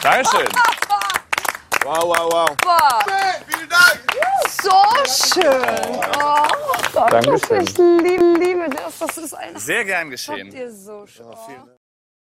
Dankeschön. Wow, wow, wow. Super. Vielen Dank. So schön. Oh Gott, Dankeschön. ich liebe das. Das ist ein Sehr gern geschehen. Habt ihr so schön.